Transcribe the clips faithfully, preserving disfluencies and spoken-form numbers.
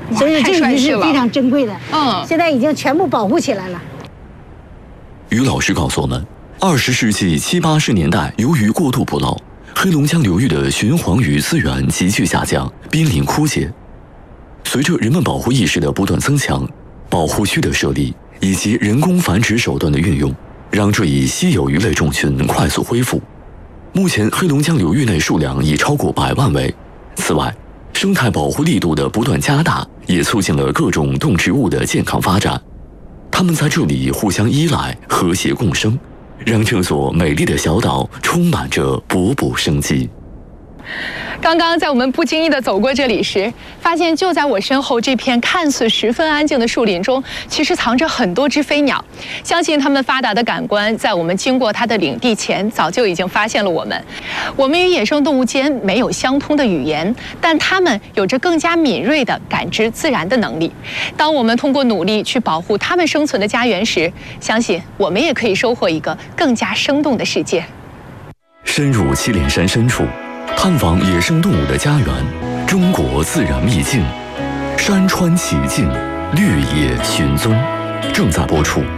所以这个是非常珍贵的。 嗯， 现在已经全部保护起来了。 于老师告诉我们，二十世纪七八十年代，由于过度捕捞，黑龙江流域的鲟黄鱼资源急剧下降，濒临枯竭。随着人们保护意识的不断增强，保护区的设立以及人工繁殖手段的运用，让这一稀有鱼类种群快速恢复。目前，黑龙江流域内数量已超过百万尾。此外，生态保护力度的不断加大，也促进了各种动植物的健康发展。它们在这里互相依赖，和谐共生，让这座美丽的小岛充满着勃勃生机。 刚刚在我们不经意地走过这里时，发现就在我身后这片看似十分安静的树林中，其实藏着很多只飞鸟。相信它们发达的感官，在我们经过它的领地前，早就已经发现了我们。我们与野生动物间没有相通的语言，但它们有着更加敏锐的感知自然的能力。当我们通过努力去保护它们生存的家园时，相信我们也可以收获一个更加生动的世界。 深入祁连山深处，探访野生动物的家园，中国自然秘境，山川奇境，绿野寻踪，正在播出。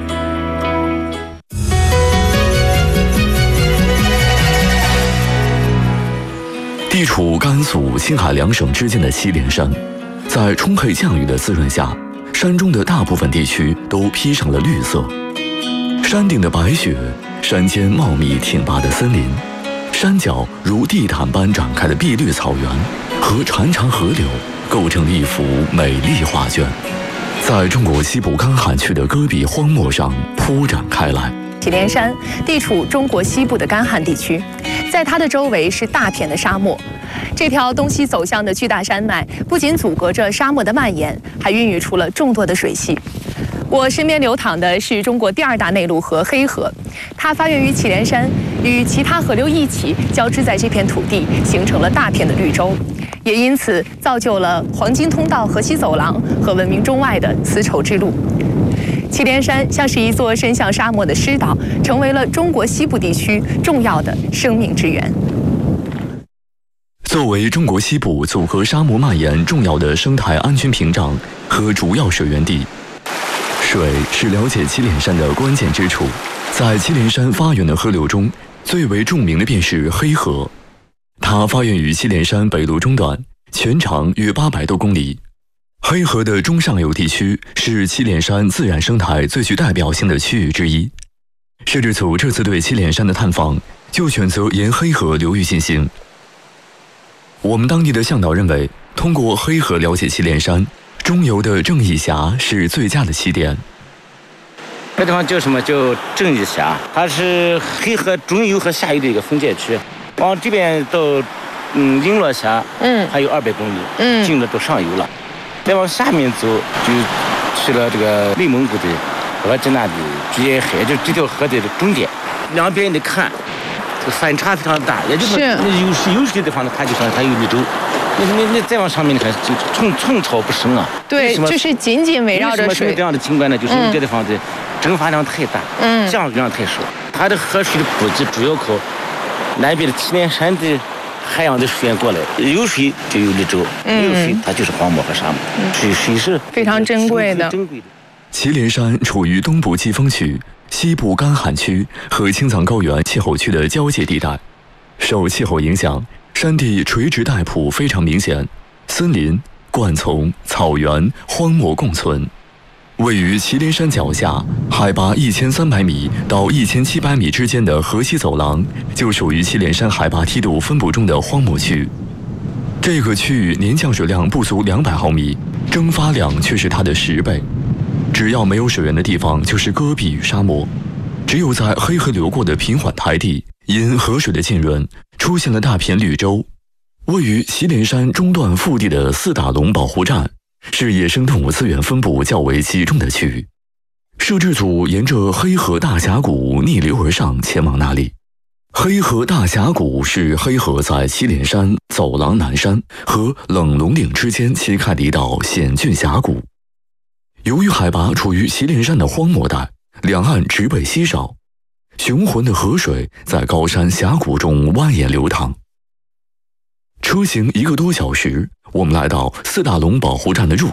地处甘肃、青海两省之间的祁连山，在充沛降雨的滋润下，山中的大部分地区都披上了绿色。山顶的白雪，山间茂密挺拔的森林，山脚如地毯般展开的碧绿草原和潺潺河流，构成了一幅美丽画卷，在中国西部干旱区的戈壁荒漠上铺展开来。 祁连山地处中国西部的干旱地区，在它的周围是大片的沙漠。这条东西走向的巨大山脉不仅阻隔着沙漠的蔓延，还孕育出了众多的水系。我身边流淌的是中国第二大内陆河黑河，它发源于祁连山，与其他河流一起交织在这片土地，形成了大片的绿洲，也因此造就了黄金通道河西走廊和闻名中外的丝绸之路。祁连山像是一座伸向沙漠的狮岛，成为了中国西部地区重要的生命之源。 作为中国西部阻隔沙漠蔓延重要的生态安全屏障和主要水源地，水是了解祁连山的关键之处。在祁连山发源的河流中，最为著名的便是黑河。它发源于祁连山北麓中段，全长约八百多公里。黑河的中上游地区是祁连山自然生态最具代表性的区域之一。摄制组这次对祁连山的探访，就选择沿黑河流域进行。我们当地的向导认为，通过黑河了解祁连山，中游的正义峡是最佳的起点。 这地方叫什么？叫正义峡，它是黑河中游和下游的一个分界区。往这边到嗯璎珞峡，嗯，还有二百公里，嗯，进了到上游了。再往下面走，就去了这个内蒙古的额济纳的吉野海，就这条河的终点。两边你看，这个反差非常大，也就是说，有水有水的地方呢，它就像它有绿洲。那那那再往上面，你看就寸寸草不生啊。 对，就是紧紧围绕着水。 为什么这样的景观呢？就是因为这地方的蒸发量太大，嗯，降雨量太少。它的河水的补给主要靠南边的祁连山的海洋的水源过来，有水就有绿洲，没有水它就是荒漠和沙漠。水水是非常珍贵的。 珍贵的。 祁连山处于东部季风区、西部干旱区和青藏高原气候区的交界地带，受气候影响，山地垂直带谱非常明显，森林、灌丛、草原、荒漠共存。位于祁连山脚下，海拔一千三百米到一千七百米之间的河西走廊，就属于祁连山海拔梯度分布中的荒漠区。这个区域年降水量不足两百毫米，蒸发量却是它的十倍。只要没有水源的地方，就是戈壁与沙漠。只有在黑河流过的平缓台地，因河水的浸润，出现了大片绿洲。位于祁连山中段腹地的四大龙保护站，是野生动物资源分布较为集中的区域。摄制组沿着黑河大峡谷逆流而上，前往那里。黑河大峡谷是黑河在祁连山、走廊南山和冷龙岭之间切开的一道险峻峡谷。由于海拔处于祁连山的荒漠带，两岸植被稀少，雄浑的河水在高山峡谷中蜿蜒流淌。车行一个多小时，我们来到四大龙保护站的入